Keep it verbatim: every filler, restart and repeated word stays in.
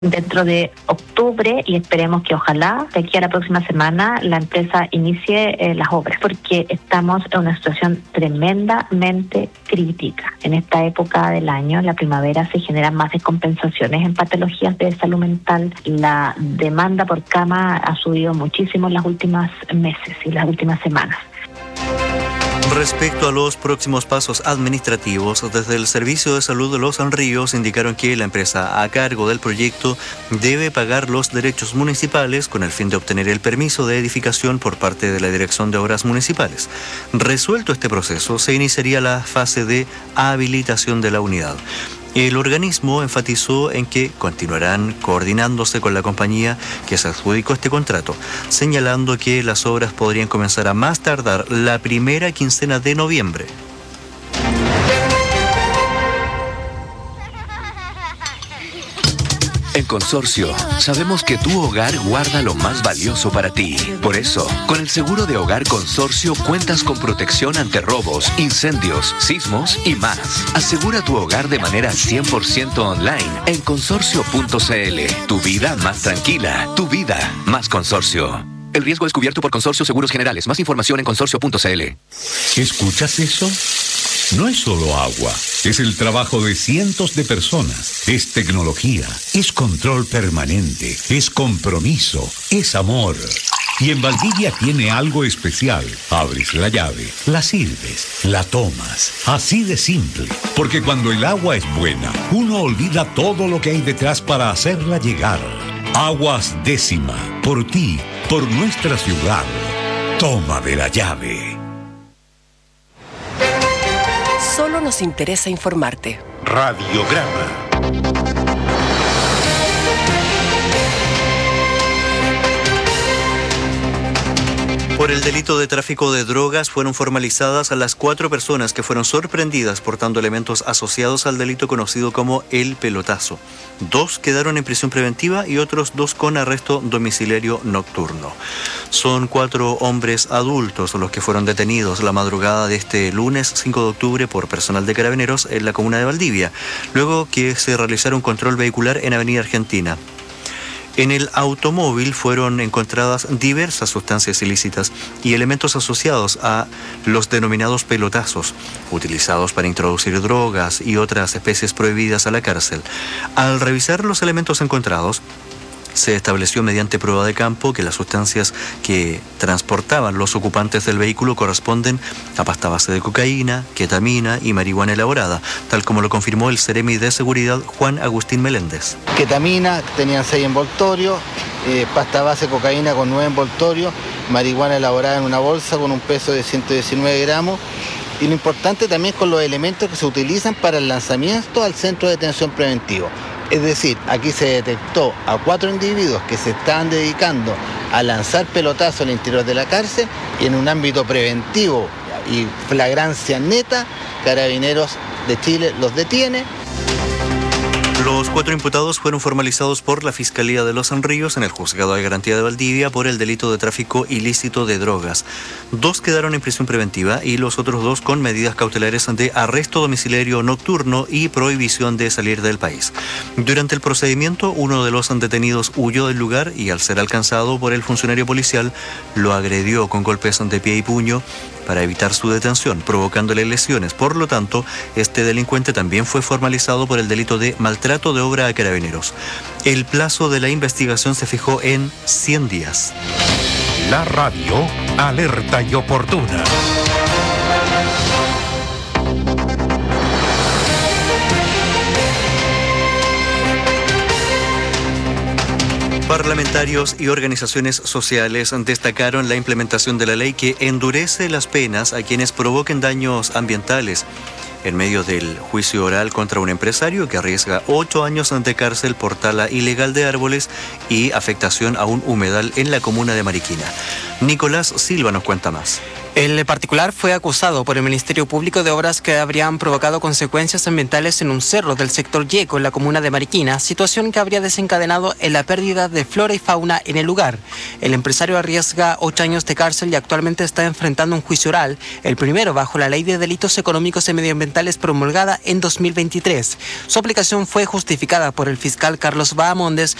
dentro de octubre y esperemos que ojalá de aquí a la próxima semana la empresa inicie eh, las obras, porque estamos en una situación tremendamente crítica. En esta época del año, en la primavera, se generan más descompensaciones en patologías de salud mental. La demanda por cama ha subido muchísimo en las últimas meses y las últimas semanas. Respecto a los próximos pasos administrativos, desde el Servicio de Salud de Los Ríos indicaron que la empresa a cargo del proyecto debe pagar los derechos municipales con el fin de obtener el permiso de edificación por parte de la Dirección de Obras Municipales. Resuelto este proceso, se iniciaría la fase de habilitación de la unidad. El organismo enfatizó en que continuarán coordinándose con la compañía que se adjudicó este contrato, señalando que las obras podrían comenzar a más tardar la primera quincena de noviembre. En Consorcio, sabemos que tu hogar guarda lo más valioso para ti. Por eso, con el seguro de hogar Consorcio cuentas con protección ante robos, incendios, sismos y más. Asegura tu hogar de manera cien por ciento online en consorcio punto c l. Tu vida más tranquila, tu vida más Consorcio. El riesgo es cubierto por Consorcio Seguros Generales. Más información en consorcio punto c l. ¿Escuchas eso? No es solo agua, es el trabajo de cientos de personas, es tecnología, es control permanente, es compromiso, es amor. Y en Valdivia tiene algo especial. Abres la llave, la sirves, la tomas. Así de simple. Porque cuando el agua es buena, uno olvida todo lo que hay detrás para hacerla llegar. Aguas Décima, por ti, por nuestra ciudad. Toma de la llave. Solo nos interesa informarte. Radiograma. Por el delito de tráfico de drogas fueron formalizadas a las cuatro personas que fueron sorprendidas portando elementos asociados al delito conocido como el pelotazo. Dos quedaron en prisión preventiva y otros dos con arresto domiciliario nocturno. Son cuatro hombres adultos los que fueron detenidos la madrugada de este lunes cinco de octubre por personal de Carabineros en la comuna de Valdivia, luego que se realizara un control vehicular en Avenida Argentina. En el automóvil fueron encontradas diversas sustancias ilícitas y elementos asociados a los denominados pelotazos, utilizados para introducir drogas y otras especies prohibidas a la cárcel. Al revisar los elementos encontrados, se estableció mediante prueba de campo que las sustancias que transportaban los ocupantes del vehículo corresponden a pasta base de cocaína, ketamina y marihuana elaborada, tal como lo confirmó el Seremi de Seguridad Juan Agustín Meléndez. Ketamina, tenían seis envoltorios, eh, pasta base de cocaína con nueve envoltorios, marihuana elaborada en una bolsa con un peso de ciento diecinueve gramos. Y lo importante también con los elementos que se utilizan para el lanzamiento al centro de detención preventivo. Es decir, aquí se detectó a cuatro individuos que se estaban dedicando a lanzar pelotazos al interior de la cárcel y en un ámbito preventivo y flagrancia neta, Carabineros de Chile los detiene. Los cuatro imputados fueron formalizados por la Fiscalía de Los Ríos en el Juzgado de Garantía de Valdivia por el delito de tráfico ilícito de drogas. Dos quedaron en prisión preventiva y los otros dos con medidas cautelares de arresto domiciliario nocturno y prohibición de salir del país. Durante el procedimiento, uno de los detenidos huyó del lugar y al ser alcanzado por el funcionario policial, lo agredió con golpes de pie y puño para evitar su detención, provocándole lesiones. Por lo tanto, este delincuente también fue formalizado por el delito de maltrato de obra a Carabineros. El plazo de la investigación se fijó en cien días. La radio, alerta y oportuna. Parlamentarios y organizaciones sociales destacaron la implementación de la ley que endurece las penas a quienes provoquen daños ambientales en medio del juicio oral contra un empresario que arriesga ocho años de cárcel por tala ilegal de árboles y afectación a un humedal en la comuna de Mariquina. Nicolás Silva nos cuenta más. El particular fue acusado por el Ministerio Público de obras que habrían provocado consecuencias ambientales en un cerro del sector Yeco, en la comuna de Mariquina, situación que habría desencadenado en la pérdida de flora y fauna en el lugar. El empresario arriesga ocho años de cárcel y actualmente está enfrentando un juicio oral, el primero bajo la Ley de Delitos Económicos y Medioambientales promulgada en dos mil veintitrés. Su aplicación fue justificada por el fiscal Carlos Bahamondes,